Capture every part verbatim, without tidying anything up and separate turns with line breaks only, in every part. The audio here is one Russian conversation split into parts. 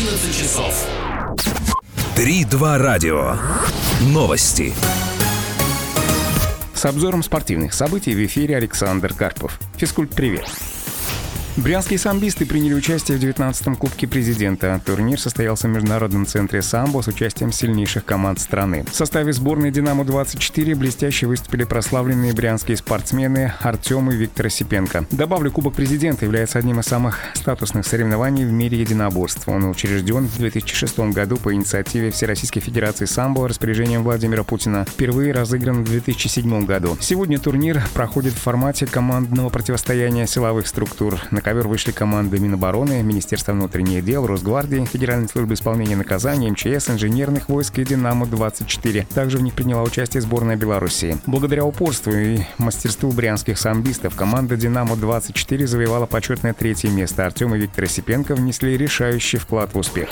одиннадцать часов.
три-два радио. Новости.
С обзором спортивных событий в эфире Александр Карпов. Физкульт-привет. Брянские самбисты приняли участие в девятнадцатом Кубке Президента. Турнир состоялся в Международном центре самбо с участием сильнейших команд страны. В составе сборной «Динамо-двадцать четыре» блестяще выступили прославленные брянские спортсмены Артем и Виктор Осипенко. Добавлю, Кубок Президента является одним из самых статусных соревнований в мире единоборств. Он учрежден в две тысячи шестом году по инициативе Всероссийской Федерации самбо распоряжением Владимира Путина. Впервые разыгран в две тысячи седьмом году. Сегодня турнир проходит в формате командного противостояния силовых структур. На ковер вышли команды Минобороны, Министерства внутренних дел, Росгвардии, Федеральной службы исполнения наказаний, эм че эс, инженерных войск и «Динамо-двадцать четыре». Также в них приняла участие сборная Белоруссии. Благодаря упорству и мастерству брянских самбистов команда «Динамо-двадцать четыре» завоевала почетное третье место. Артем и Виктор Осипенко внесли решающий вклад в успех.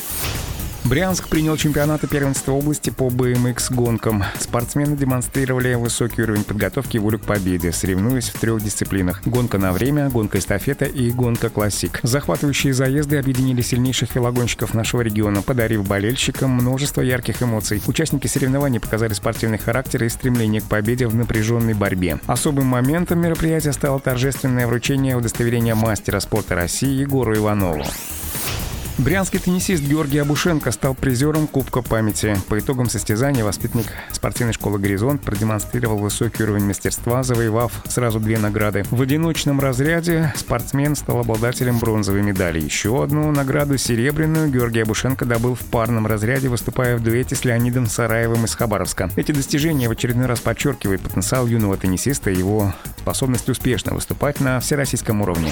Брянск принял чемпионаты первенства области по бэ эм икс-гонкам. Спортсмены демонстрировали высокий уровень подготовки и волю к победе, соревнуясь в трех дисциплинах: гонка на время, гонка эстафета и гонка классик. Захватывающие заезды объединили сильнейших велогонщиков нашего региона, подарив болельщикам множество ярких эмоций. Участники соревнований показали спортивный характер и стремление к победе в напряженной борьбе. Особым моментом мероприятия стало торжественное вручение удостоверения мастера спорта России Егору Иванову. Брянский теннисист Георгий Абушенко стал призером Кубка памяти. По итогам состязания воспитанник спортивной школы «Горизонт» продемонстрировал высокий уровень мастерства, завоевав сразу две награды. В одиночном разряде спортсмен стал обладателем бронзовой медали. Еще одну награду, серебряную, Георгий Абушенко добыл в парном разряде, выступая в дуэте с Леонидом Сараевым из Хабаровска. Эти достижения в очередной раз подчеркивают потенциал юного теннисиста и его способность успешно выступать на всероссийском уровне.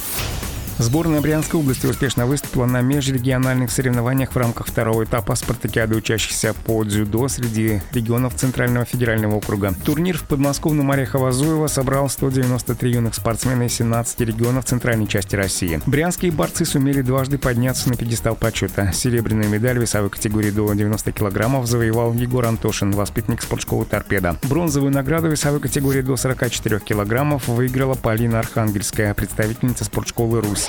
Сборная Брянской области успешно выступила на межрегиональных соревнованиях в рамках второго этапа спартакиады учащихся по дзюдо среди регионов Центрального федерального округа. Турнир в подмосковном Орехово-Зуево собрал сто девяносто три юных спортсмена из семнадцати регионов центральной части России. Брянские борцы сумели дважды подняться на пьедестал почета. Серебряную медаль в весовой категории до девяноста килограммов завоевал Егор Антошин, воспитанник спортшколы «Торпедо». Бронзовую награду в весовой категории до сорока четырёх килограммов выиграла Полина Архангельская, представительница спортшколы «Русь».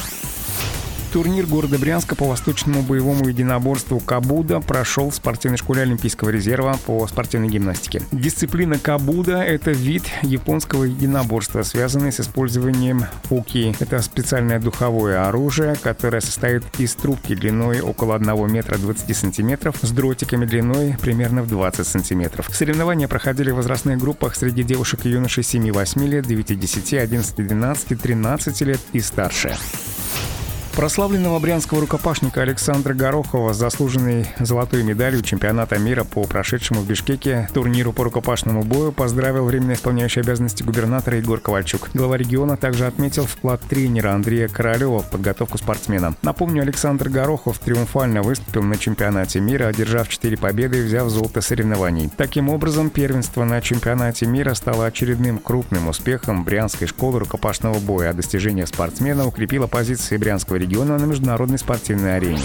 Турнир города Брянска по восточному боевому единоборству «Кабуда» прошел в спортивной школе Олимпийского резерва по спортивной гимнастике. Дисциплина «Кабуда» — это вид японского единоборства, связанный с использованием уки. Это специальное духовое оружие, которое состоит из трубки длиной около одного метра двадцати сантиметров с дротиками длиной примерно в двадцать сантиметров. Соревнования проходили в возрастных группах среди девушек и юношей семи-восьми лет, девяти-десяти, одиннадцати-двенадцати, тринадцати лет и старше. Прославленного брянского рукопашника Александра Горохова с заслуженной золотой медалью чемпионата мира по прошедшему в Бишкеке турниру по рукопашному бою поздравил временно исполняющий обязанности губернатора Егор Ковальчук. Глава региона также отметил вклад тренера Андрея Королева в подготовку спортсмена. Напомню, Александр Горохов триумфально выступил на чемпионате мира, одержав четыре победы и взяв золото соревнований. Таким образом, первенство на чемпионате мира стало очередным крупным успехом Брянской школы рукопашного боя, а достижение спортсмена укрепило позиции брянского региона на международной спортивной арене.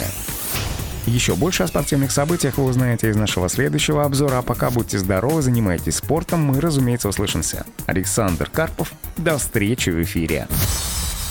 Еще больше о спортивных событиях вы узнаете из нашего следующего обзора. А пока будьте здоровы, занимайтесь спортом. Мы, разумеется, услышимся. Александр Карпов. До встречи в эфире.